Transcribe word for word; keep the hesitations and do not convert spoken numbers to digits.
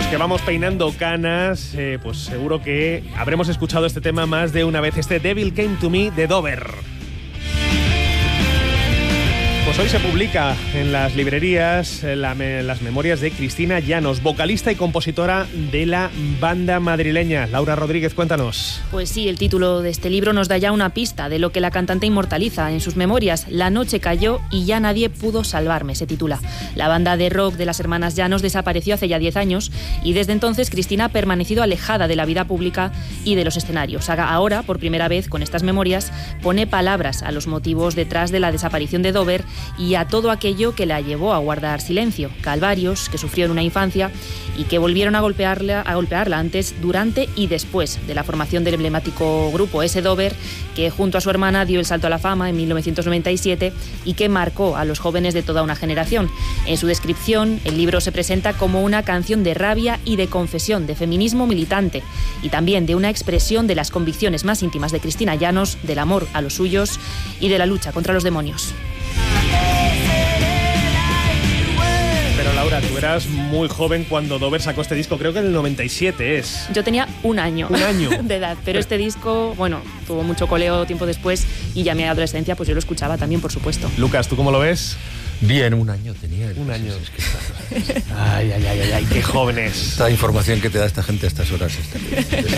que vamos peinando canas, eh, pues seguro que habremos escuchado este tema más de una vez, este Devil Came to Me de Dover. Pues hoy se publica en las librerías la, me, las memorias de Cristina Llanos, vocalista y compositora de la banda madrileña. Laura Rodríguez, cuéntanos. Pues sí, el título de este libro nos da ya una pista de lo que la cantante inmortaliza en sus memorias. La noche cayó y ya nadie pudo salvarme, se titula. La banda de rock de las hermanas Llanos desapareció hace ya diez años y desde entonces Cristina ha permanecido alejada de la vida pública y de los escenarios. Ahora, por primera vez, con estas memorias, pone palabras a los motivos detrás de la desaparición de Dover y a todo aquello que la llevó a guardar silencio, calvarios que sufrió en una infancia y que volvieron a golpearla, a golpearla antes, durante y después de la formación del emblemático grupo ese Dover, que junto a su hermana dio el salto a la fama en mil novecientos noventa y siete y que marcó a los jóvenes de toda una generación. En su descripción, el libro se presenta como una canción de rabia y de confesión, de feminismo militante y también de una expresión de las convicciones más íntimas de Cristina Llanos, del amor a los suyos y de la lucha contra los demonios. Pero Laura, tú eras muy joven cuando Dover sacó este disco, creo que en el noventa y siete es. Yo tenía un año, un año. de edad, pero este disco, bueno, tuvo mucho coleo tiempo después y ya en mi adolescencia pues yo lo escuchaba también, por supuesto. Lucas, ¿tú cómo lo ves? Bien, un año tenía. Un año. Es que está, ay, ay, ay, ay, ay, qué jóvenes. Esta información que te da esta gente a estas horas está